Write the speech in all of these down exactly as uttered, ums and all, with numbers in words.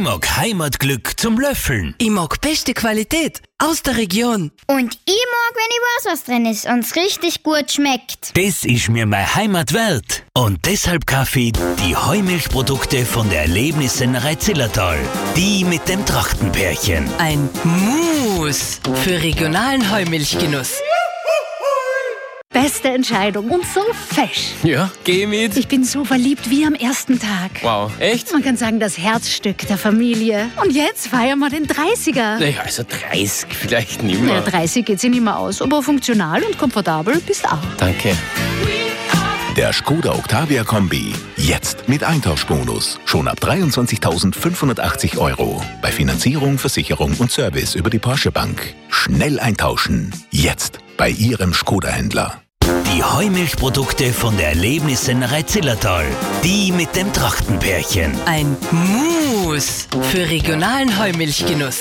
mag Heimatglück zum Löffeln. Ich mag beste Qualität aus der Region. Und ich mag, wenn ich weiß, was drin ist und es richtig gut schmeckt. Das ist mir meine Heimat wert. Und deshalb kaufe ich die Heumilchprodukte von der Erlebnissennerei Zillertal. Die mit dem Trachtenpärchen. Ein Muss für regionalen Heumilchgenuss. Beste Entscheidung und so fesch. Ja, geh mit. Ich bin so verliebt wie am ersten Tag. Wow, echt? Man kann sagen, das Herzstück der Familie. Und jetzt feiern wir den dreißiger. Naja, also dreißig vielleicht nicht Ja, mehr. dreißig geht sich nicht mehr aus, aber funktional und komfortabel bist auch. Danke. Der Skoda Octavia Kombi. Jetzt mit Eintauschbonus. Schon ab dreiundzwanzigtausendfünfhundertachtzig Euro. Bei Finanzierung, Versicherung und Service über die Porsche Bank. Schnell eintauschen. Jetzt bei Ihrem Skoda-Händler. Die Heumilchprodukte von der Erlebnissennerei Zillertal. Die mit dem Trachtenpärchen. Ein Muss für regionalen Heumilchgenuss.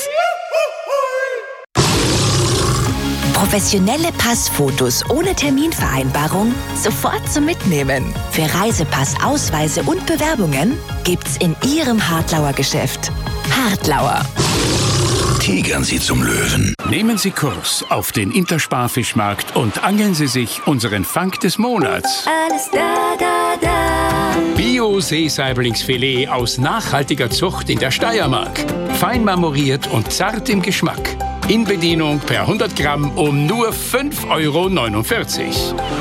Professionelle Passfotos ohne Terminvereinbarung sofort zum Mitnehmen. Für Reisepass, Ausweise und Bewerbungen gibt's in Ihrem Hartlauer Geschäft. Hartlauer. Tigern Sie zum Löwen. Nehmen Sie Kurs auf den Intersparfischmarkt und angeln Sie sich unseren Fang des Monats. Alles da, da, da. Bio-Seesaiblingsfilet aus nachhaltiger Zucht in der Steiermark. Fein marmoriert und zart im Geschmack. In Bedienung per hundert Gramm um nur fünf Euro neunundvierzig.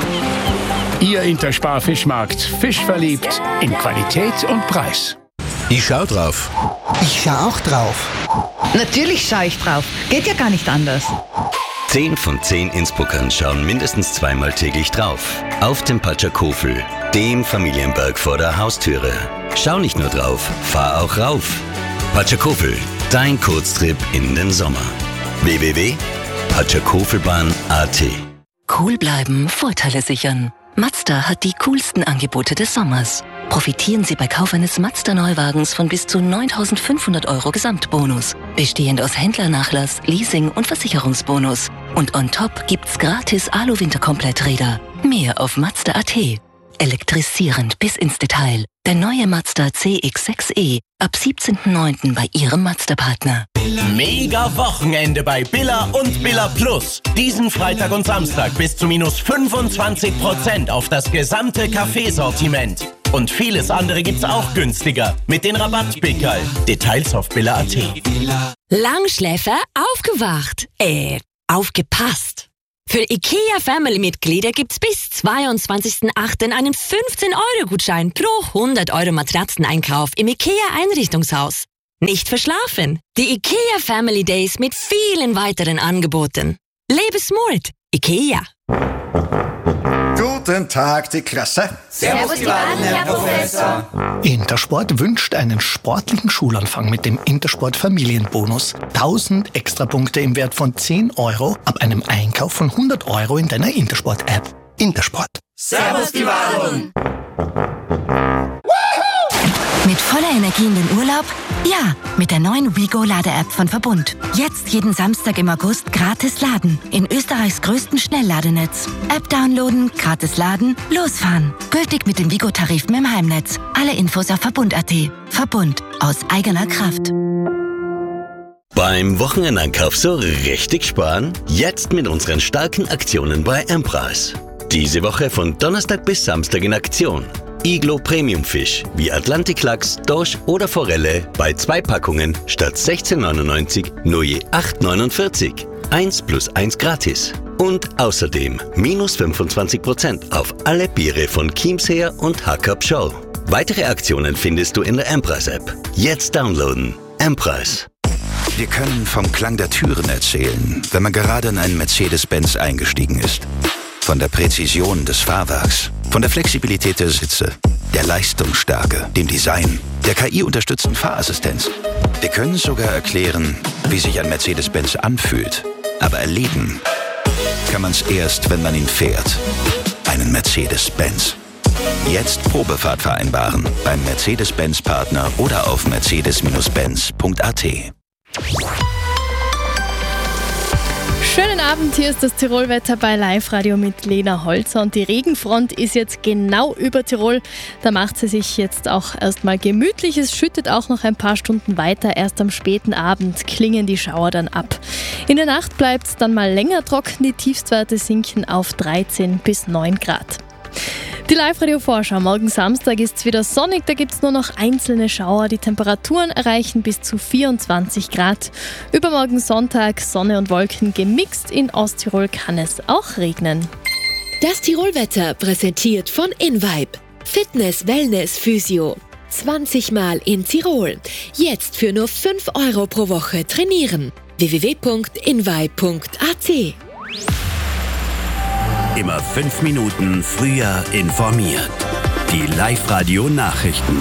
Ihr Intersparfischmarkt. Fischverliebt in Qualität und Preis. Ich schau drauf. Ich schau auch drauf. Natürlich schau ich drauf. Geht ja gar nicht anders. Zehn von zehn Innsbruckern schauen mindestens zweimal täglich drauf. Auf dem Patschakofel, dem Familienberg vor der Haustüre. Schau nicht nur drauf, fahr auch rauf. Patschakofel, dein Kurztrip in den Sommer. w w w punkt patschakofelbahn punkt a t. Cool bleiben, Vorteile sichern. Mazda hat die coolsten Angebote des Sommers. Profitieren Sie bei Kauf eines Mazda-Neuwagens von bis zu neuntausendfünfhundert Euro Gesamtbonus. Bestehend aus Händlernachlass, Leasing und Versicherungsbonus. Und on top gibt's gratis Alu-Winterkompletträder. Mehr auf Mazda punkt a t. Elektrisierend bis ins Detail. Der neue Mazda C X sechs e. Ab siebzehnten neunten bei Ihrem Mazda-Partner. Mega Wochenende bei Billa und Billa Plus. Diesen Freitag und Samstag bis zu minus fünfundzwanzig Prozent auf das gesamte Kaffeesortiment. Und vieles andere gibt's auch günstiger. Mit den Rabattpickerl. Details auf Billa punkt a t. Langschläfer aufgewacht. Äh, aufgepasst. Für IKEA Family-Mitglieder gibt's bis zweiundzwanzigsten achten einen fünfzehn Euro Gutschein pro hundert Euro Matratzeneinkauf im IKEA Einrichtungshaus. Nicht verschlafen. Die IKEA Family Days mit vielen weiteren Angeboten. Lebe smart. IKEA. Guten Tag, die Klasse. Servus, die Baden, Herr Professor. Intersport wünscht einen sportlichen Schulanfang mit dem Intersport Familienbonus. tausend Extrapunkte im Wert von zehn Euro ab einem Einkauf von hundert Euro in deiner Intersport-App. Intersport. Servus, die Baden. Mit voller Energie in den Urlaub? Ja, mit der neuen WeGo-Lade-App von Verbund. Jetzt jeden Samstag im August gratis laden. In Österreichs größten Schnellladenetz. App downloaden, gratis laden, losfahren. Gültig mit den WeGo-Tarifen im Heimnetz. Alle Infos auf Verbund punkt a t. Verbund. Aus eigener Kraft. Beim Wochenendeinkauf so richtig sparen? Jetzt mit unseren starken Aktionen bei Empress. Diese Woche von Donnerstag bis Samstag in Aktion. Iglo Premium Fisch wie Atlantiklachs, Dorsch oder Forelle bei zwei Packungen statt sechzehn neunundneunzig nur je acht neunundvierzig. Eins plus eins gratis. Und außerdem minus fünfundzwanzig Prozent auf alle Biere von Chiemseer und Hackab Show. Weitere Aktionen findest du in der Empress-App. Jetzt downloaden. Empress. Wir können vom Klang der Türen erzählen, wenn man gerade in einen Mercedes-Benz eingestiegen ist. Von der Präzision des Fahrwerks, von der Flexibilität der Sitze, der Leistungsstärke, dem Design, der K I-unterstützten Fahrassistenz. Wir können sogar erklären, wie sich ein Mercedes-Benz anfühlt. Aber erleben kann man es erst, wenn man ihn fährt. Einen Mercedes-Benz. Jetzt Probefahrt vereinbaren beim Mercedes-Benz-Partner oder auf mercedes Bindestrich benz punkt a t. Schönen Abend, hier ist das Tirolwetter bei Live-Radio mit Lena Holzer und die Regenfront ist jetzt genau über Tirol. Da macht sie sich jetzt auch erstmal gemütlich. Es schüttet auch noch ein paar Stunden weiter. Erst am späten Abend klingen die Schauer dann ab. In der Nacht bleibt es dann mal länger trocken. Die Tiefstwerte sinken auf dreizehn bis neun Grad. Die Live-Radio-Vorschau. Morgen Samstag ist es wieder sonnig, da gibt es nur noch einzelne Schauer. Die Temperaturen erreichen bis zu vierundzwanzig Grad. Übermorgen Sonntag Sonne und Wolken gemixt. In Osttirol kann es auch regnen. Das Tirolwetter präsentiert von InVibe. Fitness, Wellness, Physio. zwanzig Mal in Tirol. Jetzt für nur fünf Euro pro Woche trainieren. w w w punkt invibe punkt a t. Immer fünf Minuten früher informiert. Die Live-Radio-Nachrichten.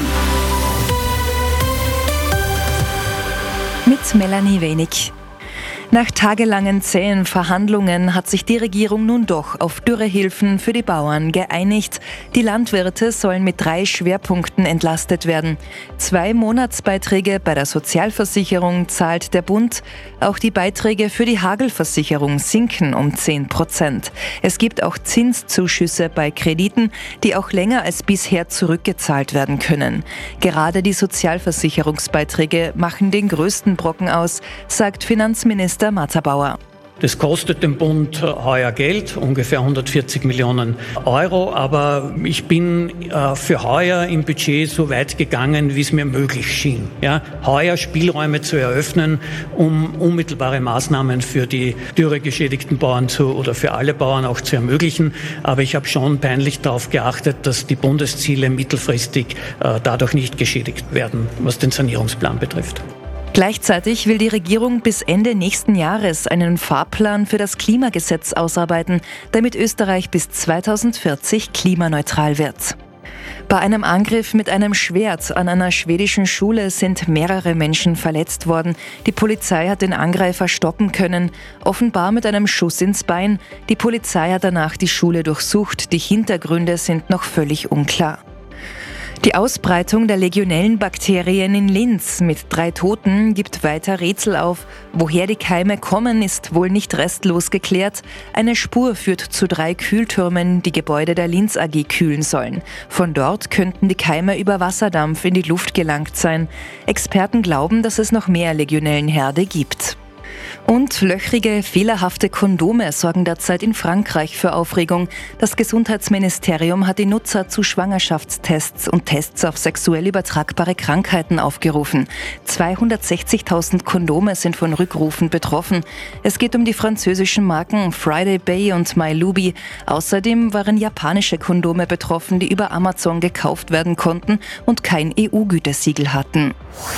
Mit Melanie Wenig. Nach tagelangen zähen Verhandlungen hat sich die Regierung nun doch auf Dürrehilfen für die Bauern geeinigt. Die Landwirte sollen mit drei Schwerpunkten entlastet werden. Zwei Monatsbeiträge bei der Sozialversicherung zahlt der Bund. Auch die Beiträge für die Hagelversicherung sinken um zehn Prozent. Es gibt auch Zinszuschüsse bei Krediten, die auch länger als bisher zurückgezahlt werden können. Gerade die Sozialversicherungsbeiträge machen den größten Brocken aus, sagt Finanzminister Martha Bauer. Das kostet dem Bund heuer Geld, ungefähr hundertvierzig Millionen Euro, aber ich bin äh, für heuer im Budget so weit gegangen, wie es mir möglich schien. Ja, heuer Spielräume zu eröffnen, um unmittelbare Maßnahmen für die dürregeschädigten Bauern zu oder für alle Bauern auch zu ermöglichen. Aber ich habe schon peinlich darauf geachtet, dass die Bundesziele mittelfristig äh, dadurch nicht geschädigt werden, was den Sanierungsplan betrifft. Gleichzeitig will die Regierung bis Ende nächsten Jahres einen Fahrplan für das Klimagesetz ausarbeiten, damit Österreich bis zweitausendvierzig klimaneutral wird. Bei einem Angriff mit einem Schwert an einer schwedischen Schule sind mehrere Menschen verletzt worden. Die Polizei hat den Angreifer stoppen können, offenbar mit einem Schuss ins Bein. Die Polizei hat danach die Schule durchsucht. Die Hintergründe sind noch völlig unklar. Die Ausbreitung der Legionellenbakterien in Linz mit drei Toten gibt weiter Rätsel auf. Woher die Keime kommen, ist wohl nicht restlos geklärt. Eine Spur führt zu drei Kühltürmen, die Gebäude der Linz A G kühlen sollen. Von dort könnten die Keime über Wasserdampf in die Luft gelangt sein. Experten glauben, dass es noch mehr Legionellenherde gibt. Und löchrige, fehlerhafte Kondome sorgen derzeit in Frankreich für Aufregung. Das Gesundheitsministerium hat die Nutzer zu Schwangerschaftstests und Tests auf sexuell übertragbare Krankheiten aufgerufen. zweihundertsechzigtausend Kondome sind von Rückrufen betroffen. Es geht um die französischen Marken Friday Bay und MyLuby. Außerdem waren japanische Kondome betroffen, die über Amazon gekauft werden konnten und kein E U-Gütesiegel hatten.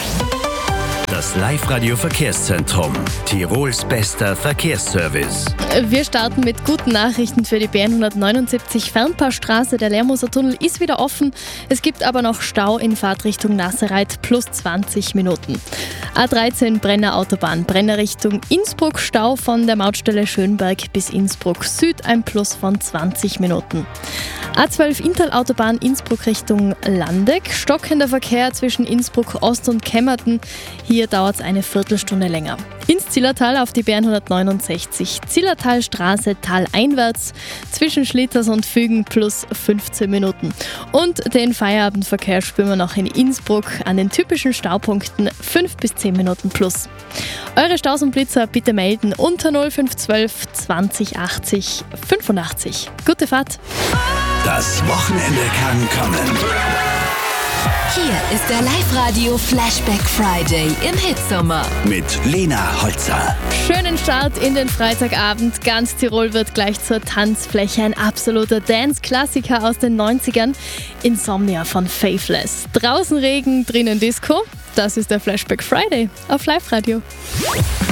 Das Live-Radio-Verkehrszentrum. Tirols bester Verkehrsservice. Wir starten mit guten Nachrichten für die B N hundertneunundsiebzig. Fernpassstraße, der Lermoser Tunnel ist wieder offen. Es gibt aber noch Stau in Fahrtrichtung Nassereit plus zwanzig Minuten. A dreizehn Brenner Autobahn, Brenner Richtung Innsbruck. Stau von der Mautstelle Schönberg bis Innsbruck Süd, ein Plus von zwanzig Minuten. A zwölf Inntal-Autobahn Innsbruck Richtung Landeck. Stockender Verkehr zwischen Innsbruck Ost und Kemmerten. Hier dauert es eine Viertelstunde länger. Ins Zillertal auf die B N hundertneunundsechzig. Zillertalstraße taleinwärts zwischen Schlitters und Fügen plus fünfzehn Minuten. Und den Feierabendverkehr spüren wir noch in Innsbruck an den typischen Staupunkten fünf bis zehn Minuten plus. Eure Staus und Blitzer bitte melden unter null fünf eins zwei zwanzig achtzig fünfundachtzig. Gute Fahrt! Das Wochenende kann kommen. Hier ist der Live-Radio Flashback Friday im Hitsommer. Mit Lena Holzer. Schönen Start in den Freitagabend. Ganz Tirol wird gleich zur Tanzfläche. Ein absoluter Dance-Klassiker aus den neunzigern. Insomnia von Faithless. Draußen Regen, drinnen Disco. Das ist der Flashback Friday auf Live-Radio.